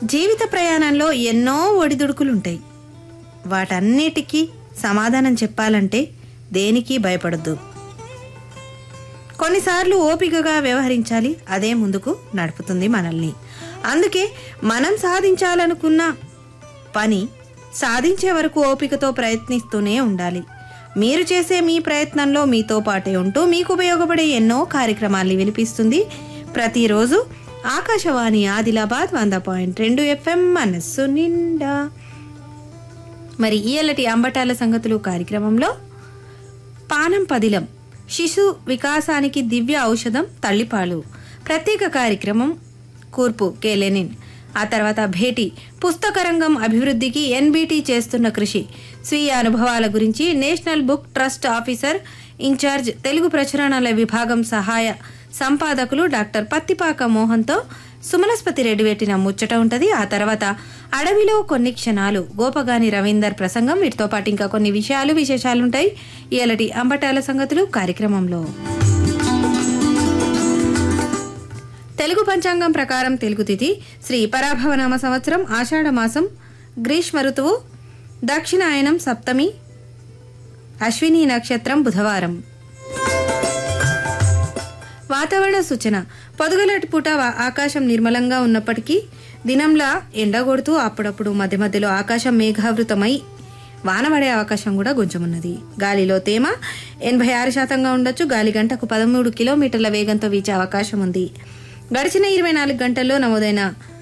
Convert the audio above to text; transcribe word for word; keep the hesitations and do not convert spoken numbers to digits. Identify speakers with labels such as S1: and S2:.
S1: జీవిత ప్రయాణంలో ఎన్నో ఒడిదుడుకులుంటాయి. వాటన్నిటికీ సమాధానం చెప్పాలంటే దేనికి భయపడద్దు. కొన్నిసార్లు ఓపికగా వ్యవహరించాలి. అదే ముందుకు నడుపుతుంది మనల్ని. అందుకే మనం సాధించాలనుకున్న పని సాధించే వరకు ఓపికతో ప్రయత్నిస్తూనే ఉండాలి. మీరు చేసే మీ ప్రయత్నంలో మీతో పాటే ఉంటూ మీకు ఉపయోగపడే ఎన్నో కార్యక్రమాల్ని వినిపిస్తుంది ప్రతిరోజు ఆకాశవాణి ఆదిలాబాద్ వంద పాయింట్ రెండు ఎఫ్ఎం మనస్సు నిండా. మరి ఈయలటి అంబటాల సంగతులు కార్యక్రమంలో పానం పదిలం, శిశు వికాసానికి దివ్య ఔషధం తల్లిపాలు, ప్రత్యేక కార్యక్రమం కూర్పు కె లెనిన్. ఆ తర్వాత భేటీ, పుస్తక రంగం అభివృద్ధికి ఎన్బిటి చేస్తున్న కృషి, స్వీయ అనుభవాల గురించి national book trust officer incharge Telugu ప్రచురణల విభాగం సహాయ సంపాదకులు డాక్టర్ పత్తిపాక మోహన్తో సుమనస్పతి రెడ్డి పెట్టిన ముచ్చట ఉంటది. ఆ తర్వాత అడవిలో కొన్ని క్షణాలు, గోపగాని రవీందర్ ప్రసంగం. వీటితో పాటు ఇంకా కొన్ని విషయాలు విశేషాలుంటాయి ఇయలటి అంబటాల సంగతులు కార్యక్రమంలో. తెలుగు పంచాంగం ప్రకారం తెలుగు తిథి శ్రీ పరాభవనామ సంవత్సరం ఆషాఢ మాసం గ్రీష్మ ఋతువు దక్షిణాయనం సప్తమి అశ్విని నక్షత్రం బుధవారం. వాతావరణ సూచన. పొదుగలటి పూట ఆకాశం నిర్మలంగా ఉన్నప్పటికీ దినంలా ఎండగొడుతూ అప్పుడప్పుడు మధ్య మధ్యలో ఆకాశం మేఘావృతమై వాన పడే అవకాశం కూడా కొంచెమున్నది. గాలిలో తేమ ఎనభై ఆరు శాతంగా ఉండొచ్చు. గాలి గంటకు పదమూడు కిలోమీటర్ల వేగంతో వీచే అవకాశం ఉంది. గడిచిన ఇరవై నాలుగు గంటల్లో నమోదైన